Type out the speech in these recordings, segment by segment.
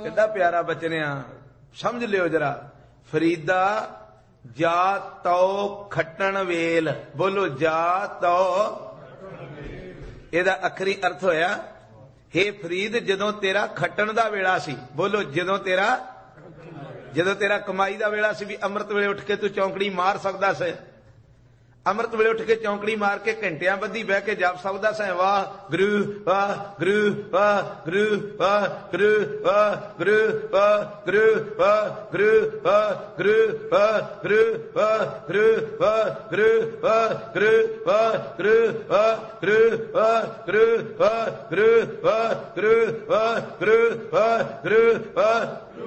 कितना प्यारा बचनिया, समझ लियो जरा। फरीदा जा तो खट्टन वेल, बोलो जा तो, ਇਹਦਾ ਅਖਰੀ अर्थ होया हे फरीद जदों तेरा खट्टन दा वेला सी, बोलो जदों तेरा कमाई दा वेला सी भी अमृत वेले उठ के तू चौंकड़ी मार सकदा से, अमृत वेले उठ के चौंकड़ी मार के घंटियां बधी बह के जाप सकदा से वाह गुरु वाह गुरु वाह गुरु वाह गुरु वाह गुरु वाह गुरु वाह गुरु वाह गुरु वाह गुरु वाह गुरु वाह गुरु वाह गुरु वाह गुरु वाह गुरु वाह गुरु वाह गुरु वाह गुरु वाह गुरु वाह गुरु वाह।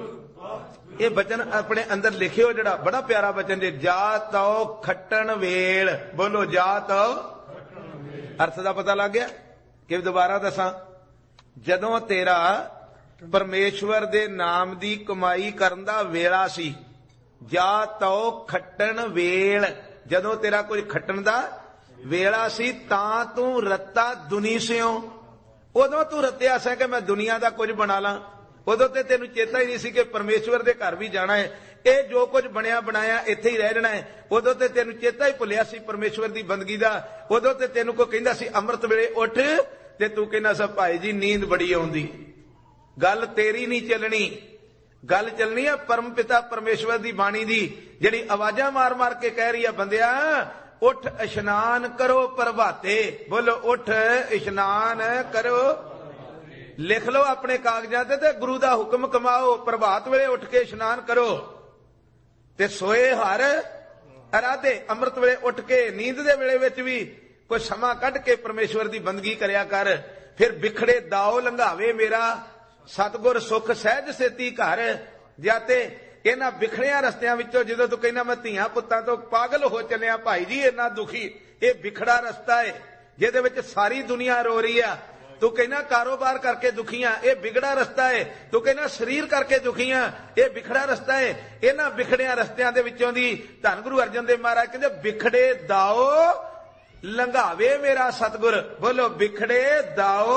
ये बचन अपने अंदर लिखे हो जड़ा बड़ा प्यारा बचन जे जा तो खट्टन वेल, बोलो जा तो, अर्थ का पता लग गया कि दोबारा दसा। जदों तेरा परमेश्वर दे नाम दी कमाई करन दा वेला सी, जा तो खट्टन वेल, जदों तेरा कुछ खट्टन दा वेला सी तां तू रत्ता दुनी सिओ, उदों तू रत्या सा कि मैं दुनिया दा कुछ बना ला, उदों ते तेनू चेता ही नहीं सी कि परमेश्वर दे घर भी जाना है, ये जो कुछ बनया बनाया इत्थे ही रह जाना है। उदों ते तेनू चेता ही भुलिया सी परमेश्वर दी बंदगी दा, उदों ते तेनू कोई कहंदा सी अमृत वेले उठ ते तू कहना सा भाई जी नींद बड़ी आउंदी। गल तेरी नहीं चलनी, गल चलनी है परम पिता परमेश्वर दी बाणी दी, जिहड़ी आवाजां मार मार के कह रही है बंदिया उठ इशनान करो प्रभाते, बोलो उठ इशनान करो, लिख लो अपने कागजात ते गुरु दा हुक्म कमाओ, प्रभात वेले उठ के इशनान करो ते सोए हर अराधे, अमृत वेले उठ के नींद दे वेले विच भी कोई समा कढ के परमेश्वर दी बंदगी करया कर। फिर बिखड़े दाओ लंघावे मेरा सतगुर सुख सहज सेती घर जाते। इन्हां बिखड़िया रस्तियां विचों जदों तू कहना मैं धीआं पुत्तां तो पागल हो चलिया भाई जी इन्ना दुखी, ये बिखड़ा रस्ता है जिहदे विच सारी दुनिया रो रही है। तू कहना कारोबार करके दुखियां, ये बिगड़ा रस्ता है, तू कहना शरीर करके दुखियां, ये बिखड़ा रस्ता है। इन्हां बिखड़िया रस्तियां दे विचों दी धन गुरु अर्जन देव महाराज कहंदे बिखड़े दाओ लंघावे मेरा सतगुर, बोलो बिखड़े दाओ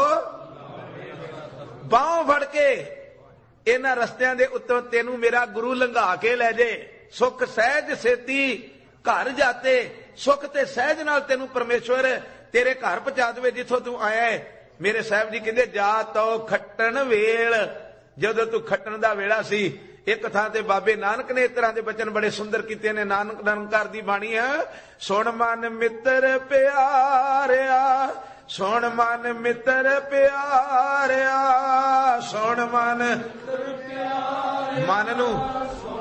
बाहों फड़ के इन्हां रस्तियां दे उत्तों तेनू मेरा गुरु लंघा के लै जे, सुख सहज सेती घर जाते, सुख ते सहज नाल तेनू परमेश्वर तेरे घर पहुंचा देवे जिथों तू आया है। मेरे साहब जी कहंदे जा तो खट्टन वेल, जदों तू खट्टन दा वेला सी। एक थां ते बाबे नानक ने इस तरह के बचन बड़े सुंदर कीते ने, नानक निरंकार दी बाणी है, सुन मन मित्र प्यारिया, सुन मन मित्र प्यारिया, सुन मन मन नू